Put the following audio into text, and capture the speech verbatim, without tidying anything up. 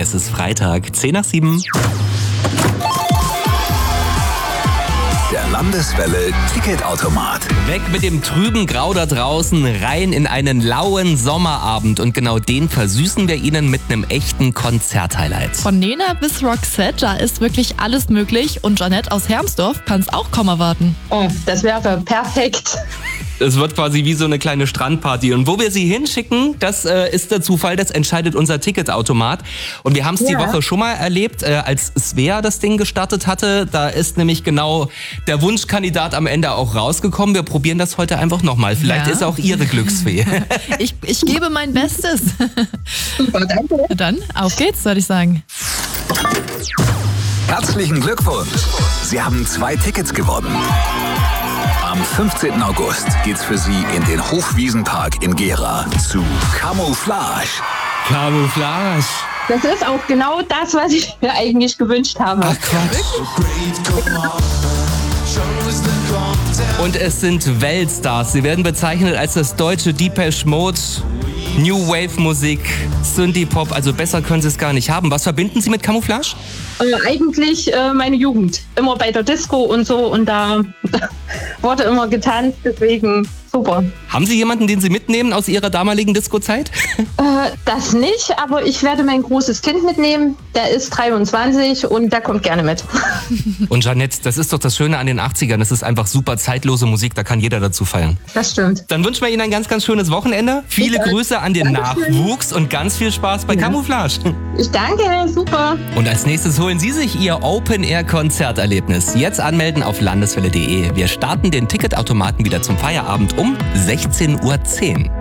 Es ist Freitag, zehn nach sieben. Der Landeswelle Ticketautomat. Weg mit dem trüben Grau da draußen, rein in einen lauen Sommerabend. Und genau den versüßen wir Ihnen mit einem echten Konzerthighlight. Von Nena bis Roxette, da ist wirklich alles möglich. Und Jeanette aus Hermsdorf kann es auch kaum erwarten. Oh, das wäre perfekt. Es wird quasi wie so eine kleine Strandparty. Und wo wir sie hinschicken, das äh, ist der Zufall, das entscheidet unser Ticketautomat. Und wir haben es ja. die Woche schon mal erlebt, äh, als Svea das Ding gestartet hatte. Da ist nämlich genau der Wunschkandidat am Ende auch rausgekommen. Wir probieren das heute einfach nochmal. Vielleicht ja. ist auch Ihre Glücksfee. ich, ich gebe mein Bestes. Super, danke. Dann auf geht's, würde ich sagen. Herzlichen Glückwunsch. Sie haben zwei Tickets gewonnen. Am fünfzehnten August geht's für Sie in den Hofwiesenpark in Gera zu Camouflage. Camouflage. Das ist auch genau das, was ich mir eigentlich gewünscht habe. Ach Quatsch. Und es sind Weltstars. Sie werden bezeichnet als das deutsche Depeche Mode, New Wave Musik, Synthie-Pop. Also besser können Sie es gar nicht haben. Was verbinden Sie mit Camouflage? Äh, eigentlich äh, meine Jugend. Immer bei der Disco und so. Und da wurde immer getanzt. Deswegen super. Haben Sie jemanden, den Sie mitnehmen aus Ihrer damaligen Disco-Zeit? Äh, das nicht, aber ich werde mein großes Kind mitnehmen. Der ist dreiundzwanzig und der kommt gerne mit. Und Jeanette, das ist doch das Schöne an den achtzigern. Das ist einfach super zeitlose Musik, da kann jeder dazu feiern. Das stimmt. Dann wünschen wir Ihnen ein ganz, ganz schönes Wochenende. Viele super. Grüße an den Dankeschön. Nachwuchs und ganz viel Spaß bei ja. Camouflage. Ich danke, super. Und als nächstes holen Sie sich Ihr Open-Air-Konzerterlebnis. Jetzt anmelden auf landeswelle punkt de. Wir starten den Ticketautomaten wieder zum Feierabend um sechzehn Uhr zehn.